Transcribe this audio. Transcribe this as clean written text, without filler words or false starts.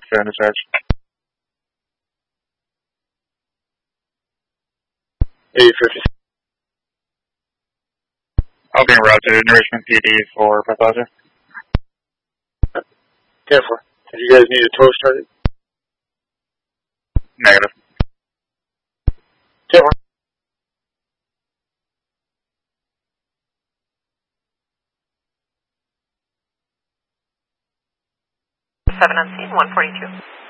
7 dispatch. 850. I'll be en route to Nourishment PD for pathology. 10-4. Did you guys need a tow started? Negative. 10-4. 7 on scene, 142.